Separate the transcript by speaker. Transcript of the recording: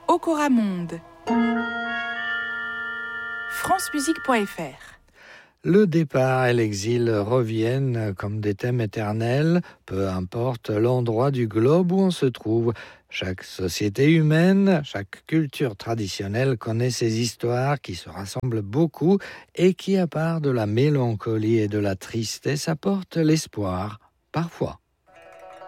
Speaker 1: Okoramonde. francemusique.fr.
Speaker 2: Le départ et l'exil reviennent comme des thèmes éternels, peu importe l'endroit du globe où on se trouve. Chaque société humaine, chaque culture traditionnelle connaît ses histoires qui se rassemblent beaucoup et qui, à part de la mélancolie et de la tristesse, apportent l'espoir, parfois.